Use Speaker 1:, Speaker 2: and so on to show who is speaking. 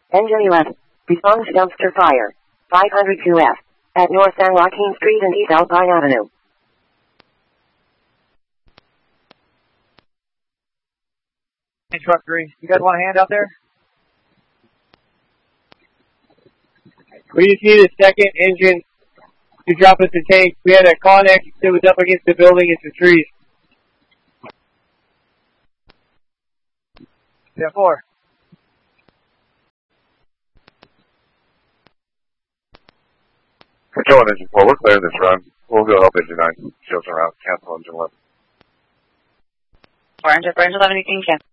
Speaker 1: Engine 11. Response dumpster fire. 502F. At North San Joaquin Street and East Alpine Avenue.
Speaker 2: Hey, Truck 3, you guys want a hand out there?
Speaker 3: We just need a second engine to drop us the tank. We had a Connex that was up against the building and some trees.
Speaker 2: Yeah, 4.
Speaker 4: Control on engine 4, we're clearing this run. We'll go help engine 9. Shields around. Cancel engine 11.
Speaker 5: Orange 11, you can cancel.